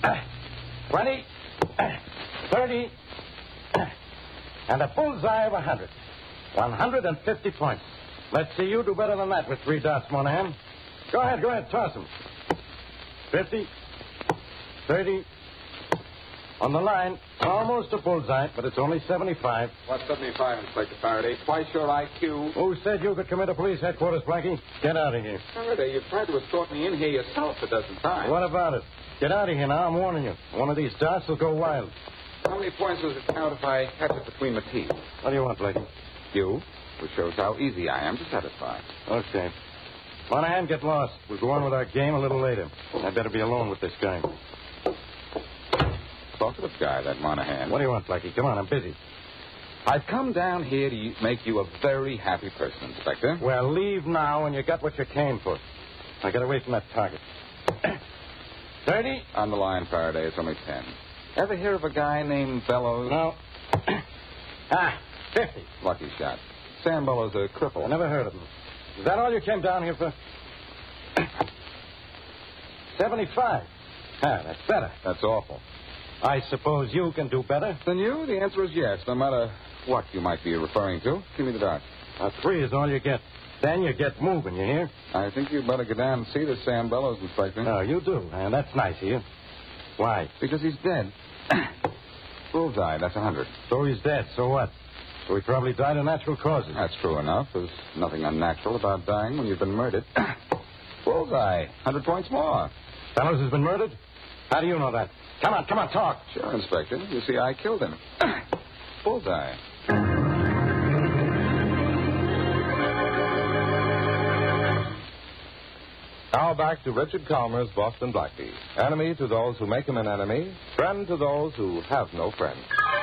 20, 30, and a bullseye of 100. 150 points. Let's see you do better than that with 3 dots, Monahan. Go ahead, toss them. 50, 30. On the line, almost a bullseye, but it's only 75. What's 75, Inspector Faraday? Twice your IQ. Who said you could come into police headquarters, Blackie? Get out of here. Faraday, you've tried to escort me in here yourself a dozen times. What about it? Get out of here now, I'm warning you. One of these dots will go wild. How many points does it count if I catch it between the teeth? What do you want, Blackie? You, which shows how easy I am to satisfy. Okay. Monahan, get lost. We'll go on with our game a little later. I'd better be alone with this guy. Talkative guy, that Monahan. What do you want, Blackie? Come on, I'm busy. I've come down here to make you a very happy person, Inspector. Well, leave now and you got what you came for. Now get away from that target. 30? On the line, Faraday. It's only 10. Ever hear of a guy named Bellows? No. 50. Lucky shot. Sam Bellows, a cripple. I never heard of him. Is that all you came down here for? 75. That's better. That's awful. I suppose you can do better. Than you? The answer is yes, no matter what you might be referring to. Give me the dot. 3 is all you get. Then you get moving, you hear? I think you'd better go down and see this Sam Bellows, Inspector. Oh, you do, and that's nice of you. Why? Because he's dead. Bullseye, that's 100. So he's dead, so what? So he probably died of natural causes. That's true enough. There's nothing unnatural about dying when you've been murdered. Bullseye, 100 points more. Bellows has been murdered? How do you know that? Come on, talk. Sure, Inspector. You see, I killed him. Bullseye. Now back to Richard Calmer's Boston Blackie. Enemy to those who make him an enemy, friend to those who have no friend.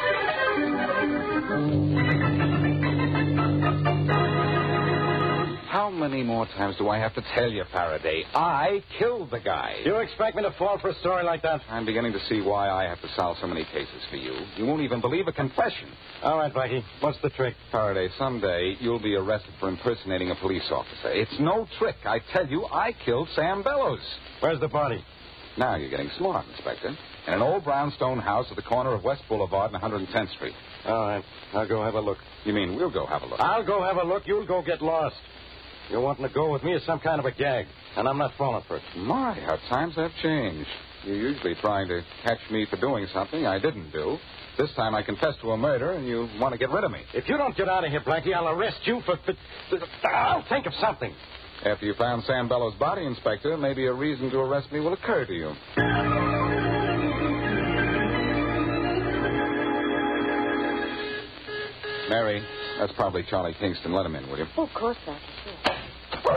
How many more times do I have to tell you, Faraday? I killed the guy. You expect me to fall for a story like that? I'm beginning to see why I have to solve so many cases for you. You won't even believe a confession. All right, Blackie. What's the trick? Faraday, someday you'll be arrested for impersonating a police officer. It's no trick. I tell you, I killed Sam Bellows. Where's the body? Now you're getting smart, Inspector. In an old brownstone house at the corner of West Boulevard and 110th Street. All right. I'll go have a look. You mean we'll go have a look? I'll go have a look. You'll go get lost. You're wanting to go with me as some kind of a gag, and I'm not falling for it. My, how times have changed. You're usually trying to catch me for doing something I didn't do. This time I confess to a murder, and you want to get rid of me. If you don't get out of here, Blackie, I'll arrest you for... I'll think of something. After you found Sam Bellows' body, Inspector, maybe a reason to arrest me will occur to you. Mary, that's probably Charlie Kingston. Let him in, will you? Oh, of course, sir. Come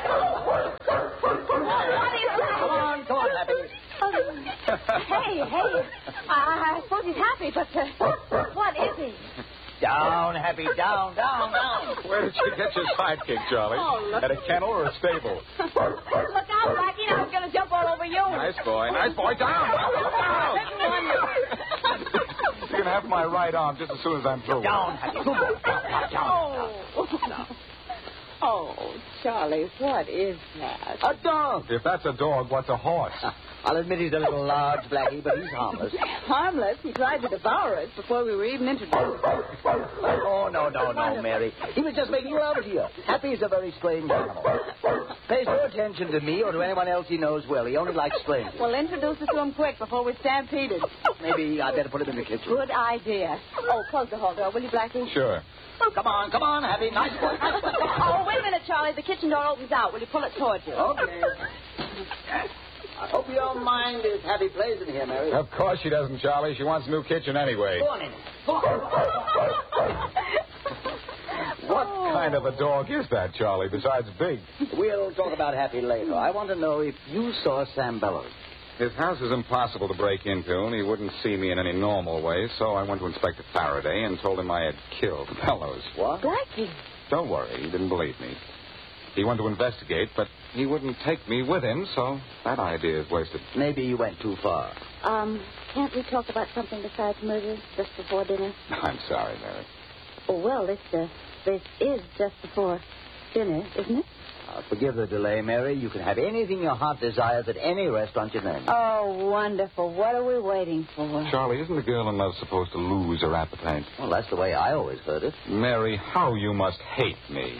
on, Happy. Hey. I suppose he's happy, but what is he? Down, Happy, down. Where did you get your sidekick, Charlie? Oh, look. At a kennel or a stable? Look out, Blackie. I was going to jump all over you. Nice boy. Down. You can have my right arm just as soon as I'm through. Down, Happy. Oh, Charlie, what is that? A dog. If that's a dog, what's a horse? I'll admit he's a little large, Blackie, but he's harmless. Harmless? He tried to devour us before we were even introduced. Oh, no, Mary. He was just making love to you. Happy's a very strange animal. Pays no attention to me or to anyone else he knows well. He only likes strangers. Well, introduce us to him quick before we stampeded. Maybe I'd better put him in the kitchen. Good idea. Oh, close the hall door, will you, Blackie? Sure. Come on, Happy. Nice boy. Oh, wait a minute, Charlie. The kitchen door opens out. Will you pull it towards you? Okay. I hope you don't mind if Happy plays in here, Mary. Of course she doesn't, Charlie. She wants a new kitchen anyway. Go on in. Go on. What kind of a dog is that, Charlie, besides big? We'll talk about Happy later. I want to know if you saw Sam Bellows. His house is impossible to break into, and he wouldn't see me in any normal way, so I went to Inspector Faraday and told him I had killed Bellows. What? Blackie. Don't worry, he didn't believe me. He wanted to investigate, but he wouldn't take me with him, so that idea is wasted. Maybe you went too far. Can't we talk about something besides murder just before dinner? I'm sorry, Mary. Oh, well, this is just before dinner, isn't it? Forgive the delay, Mary. You can have anything your heart desires at any restaurant you name. Oh, wonderful. What are we waiting for? Charlie, isn't a girl in love supposed to lose her appetite? Well, that's the way I always heard it. Mary, how you must hate me.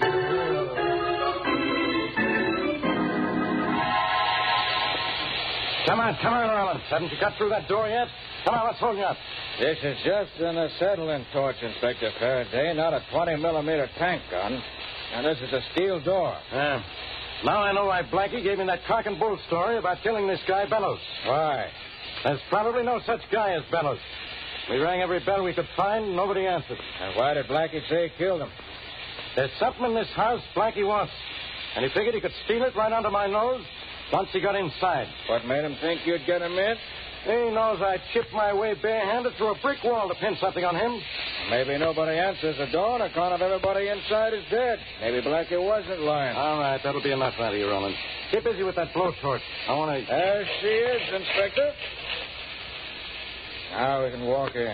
Come on, Rollins. Haven't you got through that door yet? Come on, let's hold you up. This is just an acetylene torch, Inspector Faraday, not a 20-millimeter tank gun. And this is a steel door. Now I know why Blackie gave me that cock and bull story about killing this guy, Bellows. Why? There's probably no such guy as Bellows. We rang every bell we could find, and nobody answered. And why did Blackie say he killed him? There's something in this house Blackie wants, and he figured he could steal it right under my nose once he got inside. What made him think you'd get him in? He knows I'd chip my way barehanded through a brick wall to pin something on him. Maybe nobody answers the door on account of everybody inside is dead. Maybe Blackie wasn't lying. All right, that'll be enough out of you, Rollins. Get busy with that blowtorch. I want to... There she is, Inspector. Now we can walk in.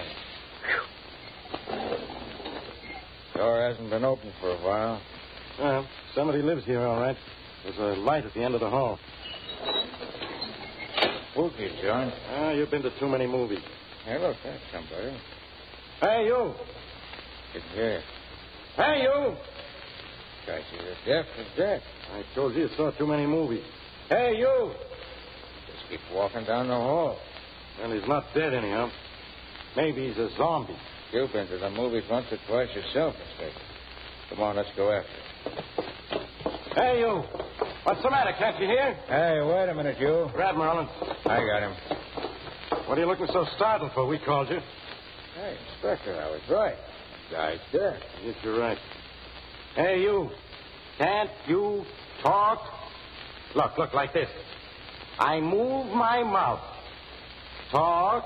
Door hasn't been open for a while. Well, somebody lives here, all right. There's a light at the end of the hall. Spooky, John. You've been to too many movies. Hey, look, that's somebody. Hey, you. Get here. Hey, you. Guy's either deaf or dead. I told you saw too many movies. Hey, you. Just keep walking down the hall. Well, he's not dead anyhow. Maybe he's a zombie. You've been to the movies once or twice yourself, Inspector. Come on, let's go after it. Hey, you. What's the matter? Can't you hear? Hey, wait a minute, you. Grab him, Rollins. I got him. What are you looking so startled for? We called you. Hey, Inspector, I was right. Guy's dead. Yes, you're right. Hey, you. Can't you talk? Look, like this. I move my mouth. Talk.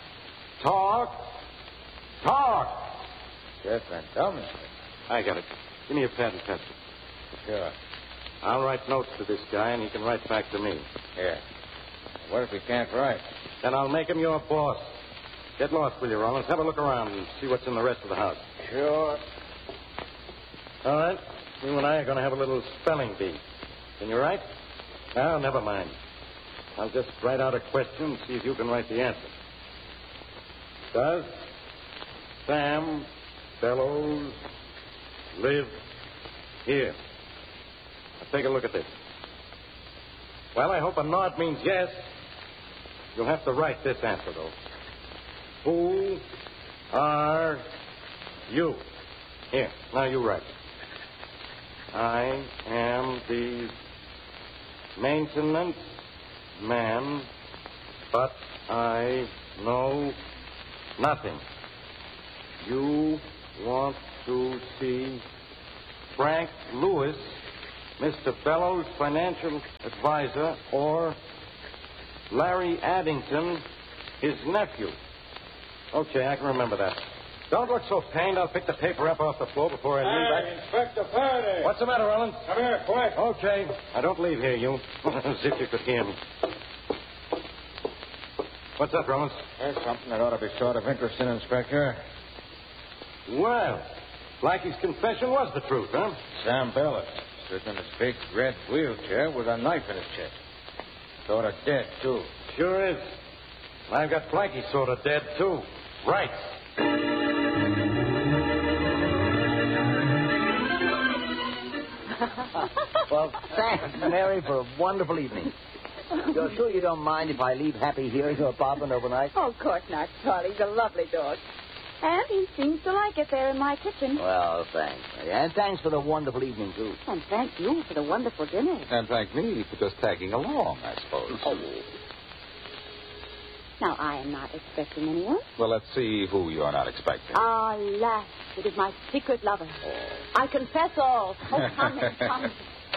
Deaf and dumb, Inspector. I got it. Give me a pad and pencil. Sure. I'll write notes to this guy, and he can write back to me. Here. What if he can't write? Then I'll make him your boss. Get lost, will you, Rollins? Have a look around and see what's in the rest of the house. Sure. All right. You and I are going to have a little spelling bee. Can you write? No, never mind. I'll just write out a question and see if you can write the answer. Does Sam Bellows live here? Now, take a look at this. Well, I hope a nod means yes. You'll have to write this answer, though. Who are you? Here, now you write. I am the maintenance man, but I know nothing. You want to see Frank Lewis, Mr. Bellows' financial advisor, or Larry Addington, his nephew. Okay, I can remember that. Don't look so pained. I'll pick the paper up off the floor before I leave. Hey, Inspector Faraday. What's the matter, Rollins? Come here, quick. Okay. I don't leave here, you. As if you could hear me. What's up, Rollins? There's something that ought to be sort of interesting, Inspector. Well, Blackie's confession was the truth, huh? Sam Bellows, sitting in his big red wheelchair with a knife in his chest. Sort of dead, too. Sure is. I've got Blackie sort of dead, too. Right. Well, thanks, Mary, for a wonderful evening. You're sure you don't mind if I leave Happy here in your apartment overnight? Oh, of course not, Charlie. He's a lovely dog. And he seems to like it there in my kitchen. Well, thanks. And thanks for the wonderful evening, too. And thank you for the wonderful dinner. And thank me for just tagging along, I suppose. Now, I am not expecting anyone. Well, let's see who you're not expecting. Alas, it is my secret lover. I confess all. Oh, come in, come.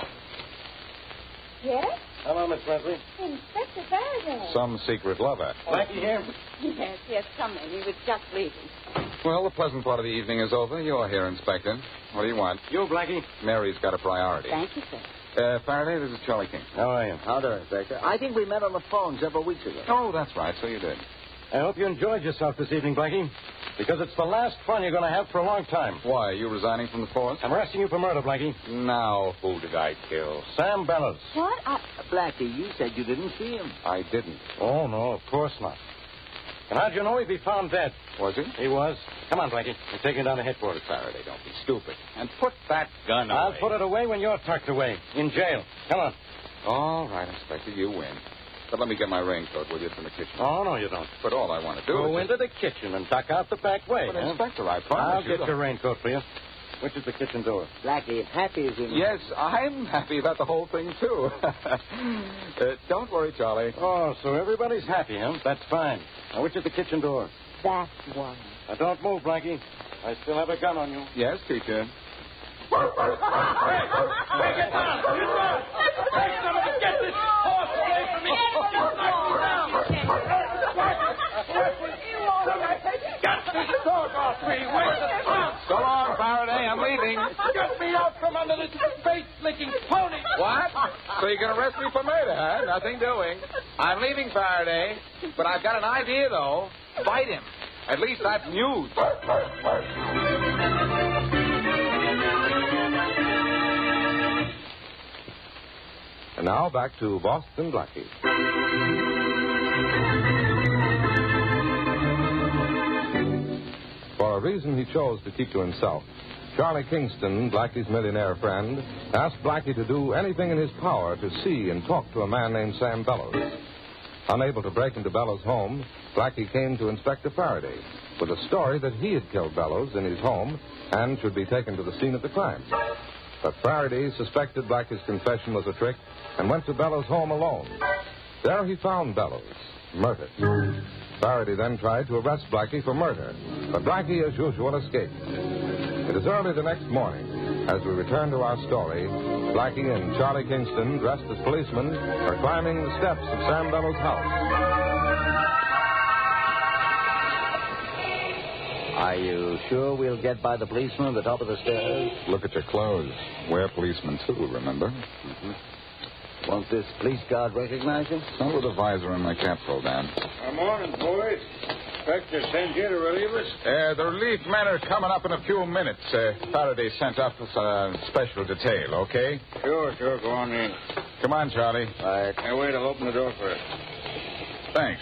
Yes? Hello, Miss Wesley. Inspector Faraday. Some secret lover. Blackie here? Yes, come in. He was just leaving. Well, the pleasant part of the evening is over. You're here, Inspector. What do you want? You, Blackie? Mary's got a priority. Thank you, sir. Faraday, this is Charlie King. How are you? How do, Inspector? I think we met on the phone several weeks ago. Oh, that's right. So you did. I hope you enjoyed yourself this evening, Blackie, because it's the last fun you're going to have for a long time. Why, are you resigning from the force? I'm arresting you for murder, Blackie. Now, who did I kill? Sam Bellows. What? Blackie, you said you didn't see him. I didn't. Oh, no, of course not. And how'd you know he'd be found dead? Was he? He was. Come on, Blackie. We're taking you down to headquarters. Faraday, don't be stupid. And put that gun away. I'll put it away when you're tucked away. In jail. Come on. All right, Inspector, you win. But let me get my raincoat, will you, from the kitchen? Oh, no, you don't. But all I want to do Go is... into the kitchen and duck out the back way. But, huh? Inspector, I promise I'll get your raincoat for you. Which is the kitchen door? Blackie, Happy is in. Yes, I'm happy about the whole thing, too. Don't worry, Charlie. Oh, so everybody's happy, huh? That's fine. Now, which is the kitchen door? That one. Now, don't move, Blackie. I still have a gun on you. Yes, teacher. Hey, get down! Get down! Hey, son of a... Get this horse away from me! Just knock me down! Get this dog off me! Where's the dog? So long, Faraday. I'm leaving. Get me out from under this face-licking pony! What? So you're going to arrest me for murder, huh? Nothing doing. I'm leaving Faraday, but I've got an idea, though. Fight him. At least that's news. And now back to Boston Blackie. For a reason he chose to keep to himself, Charlie Kingston, Blackie's millionaire friend, asked Blackie to do anything in his power to see and talk to a man named Sam Bellows. Unable to break into Bellows' home, Blackie came to Inspector Faraday with a story that he had killed Bellows in his home and should be taken to the scene of the crime. But Faraday suspected Blackie's confession was a trick and went to Bellows' home alone. There he found Bellows, murdered. Faraday then tried to arrest Blackie for murder, but Blackie, as usual, escaped. It is early the next morning. As we return to our story, Blackie and Charlie Kingston, dressed as policemen, are climbing the steps of Sam Bellows' house. Are you sure we'll get by the policeman at the top of the stairs? Look at your clothes. We're policemen, too, remember? Mm-hmm. Won't this police guard recognize you? Not with the visor and my cap pulled down. Morning, boys. Inspector sent you to relieve us? The relief men are coming up in a few minutes. Faraday sent up a special detail, okay? Sure. Go on in. Come on, Charlie. All right. Hey, wait, I'll open the door first. Thanks.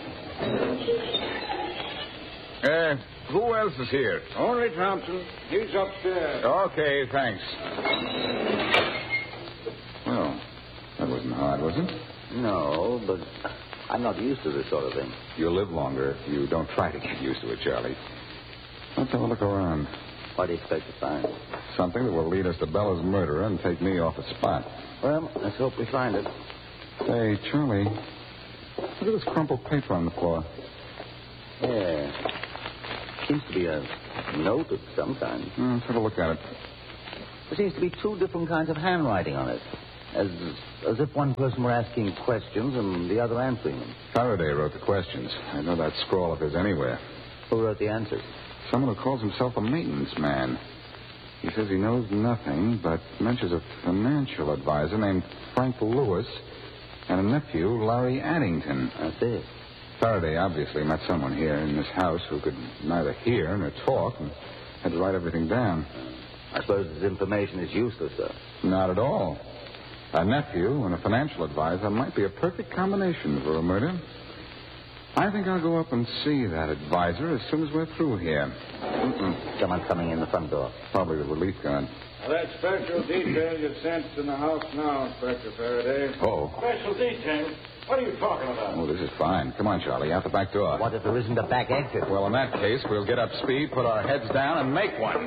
Who else is here? Only Thompson. He's upstairs. Okay, thanks. Well, that wasn't hard, was it? No, but I'm not used to this sort of thing. You'll live longer if you don't try to get used to it, Charlie. Let's have a look around. What do you expect to find? Something that will lead us to Bella's murderer and take me off the spot. Well, let's hope we find it. Say, Charlie, look at this crumpled paper on the floor. Yeah. Seems to be a note of some kind. Let's have a look at it. There seems to be two different kinds of handwriting on it. As if one person were asking questions and the other answering them. Faraday wrote the questions. I know that scrawl of his anywhere. Who wrote the answers? Someone who calls himself a maintenance man. He says he knows nothing, but mentions a financial advisor named Frank Lewis and a nephew, Larry Addington. That's it. Faraday obviously met someone here in this house who could neither hear nor talk and had to write everything down. I suppose this information is useless, sir. Not at all. A nephew and a financial advisor might be a perfect combination for a murder. I think I'll go up and see that advisor as soon as we're through here. Someone's coming in the front door. Probably the relief guard. Well, that special detail you sent in the house now, Inspector Faraday. Oh. Special detail? What are you talking about? Oh, this is fine. Come on, Charlie, out the back door. What if there isn't a back exit? Well, in that case, we'll get up speed, put our heads down, and make one.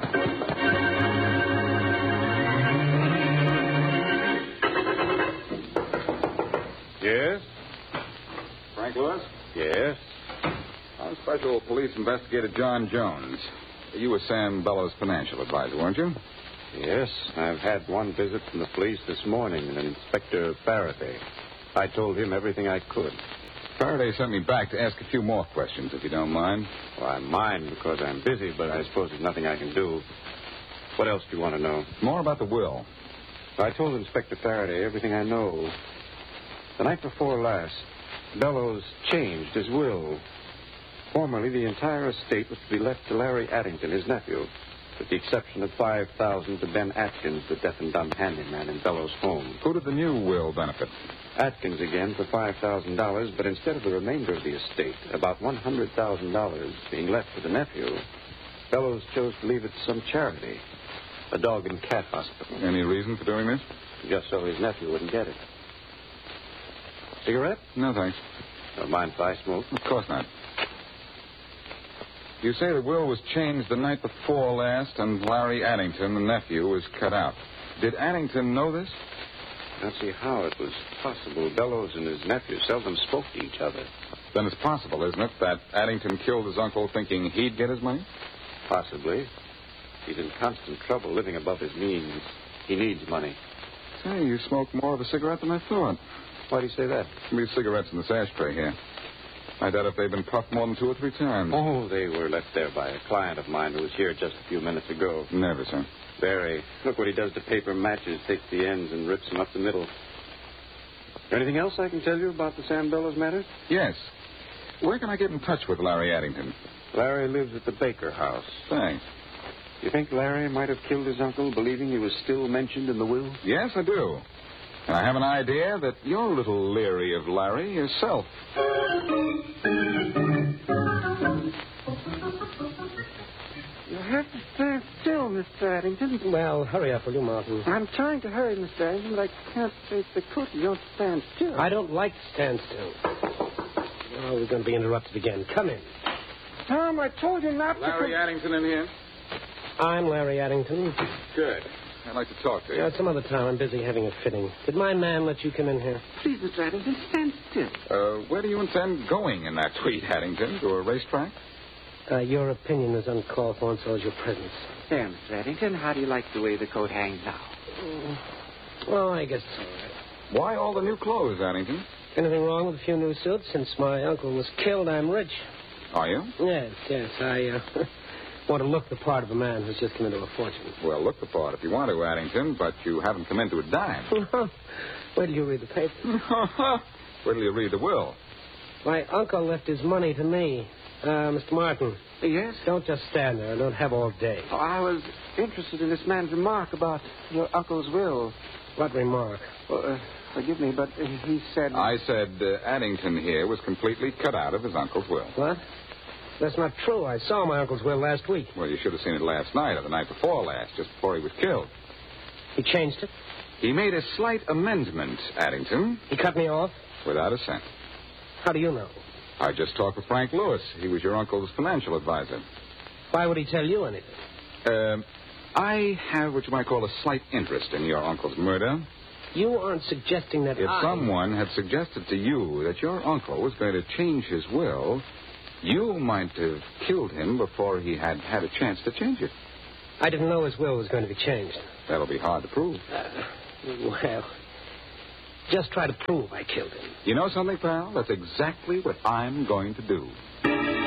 Yes? Frank Lewis? Yes. I'm Special Police Investigator John Jones. You were Sam Bellows' financial advisor, weren't you? Yes, I've had one visit from the police this morning, and Inspector Faraday. I told him everything I could. Faraday sent me back to ask a few more questions, if you don't mind. Well, I mind because I'm busy, but I suppose there's nothing I can do. What else do you want to know? More about the will. I told Inspector Faraday everything I know. The night before last, Bellows changed his will. Formerly, the entire estate was to be left to Larry Addington, his nephew, with the exception of $5,000 to Ben Atkins, the deaf and dumb handyman in Bellows' home. Who did the new will benefit? Atkins again for $5,000, but instead of the remainder of the estate, about $100,000 being left to the nephew, Bellows chose to leave it to some charity, a dog and cat hospital. Any reason for doing this? Just so his nephew wouldn't get it. Cigarette? No, thanks. Don't mind if I smoke. Of course not. You say the will was changed the night before last, and Larry Addington, the nephew, was cut out. Did Addington know this? I don't see how it was possible. Bellows and his nephew seldom spoke to each other. Then it's possible, isn't it, that Addington killed his uncle thinking he'd get his money? Possibly. He's in constant trouble living above his means. He needs money. Say, you smoke more of a cigarette than I thought. Why do you say that? These cigarettes in this ashtray here. I doubt if they've been puffed more than 2 or 3 times. Oh, they were left there by a client of mine who was here just a few minutes ago. Never, sir. Barry. Look what he does to paper matches. Takes the ends and rips them up the middle. Anything else I can tell you about the Sam Bellows matter? Yes. Where can I get in touch with Larry Addington? Larry lives at the Baker house. Thanks. You think Larry might have killed his uncle, believing he was still mentioned in the will? Yes, I do. And I have an idea that you're a little leery of Larry yourself. You have to stand still, Mr. Addington. Well, hurry up, will you, Martin? I'm trying to hurry, Mr. Addington, but I can't face the cook. You don't stand still. I don't like to stand still. Oh, we're going to be interrupted again. Come in. Tom, I told you not Larry Addington in here? I'm Larry Addington. Good. I'd like to talk to you. Some other time. I'm busy having a fitting. Did my man let you come in here? Please, Mr. Addington, stand still. Where do you intend going in that tweet, Addington? To a racetrack? Your opinion is uncalled for, and so is your presence. There, Mr. Addington, how do you like the way the coat hangs now? Well, I guess it's all right. Why all the new clothes, Addington? Anything wrong with a few new suits? Since my uncle was killed, I'm rich. Are you? Yes. I want to look the part of a man who's just come into a fortune. Well, look the part if you want to, Addington, but you haven't come into a dime. Wait till you read the paper. Wait till you read the will. My uncle left his money to me. Mr. Martin. Yes? Don't just stand there. Don't have all day. Oh, I was interested in this man's remark about your uncle's will. What remark? Well, forgive me, but he said... I said Addington here was completely cut out of his uncle's will. What? That's not true. I saw my uncle's will last week. Well, you should have seen it last night or the night before last, just before he was killed. He changed it? He made a slight amendment, Addington. He cut me off? Without a cent. How do you know? I just talked with Frank Lewis. He was your uncle's financial advisor. Why would he tell you anything? I have what you might call a slight interest in your uncle's murder. You aren't suggesting that If someone had suggested to you that your uncle was going to change his will, you might have killed him before he had had a chance to change it. I didn't know his will was going to be changed. That'll be hard to prove. Well, just try to prove I killed him. You know something, pal? That's exactly what I'm going to do.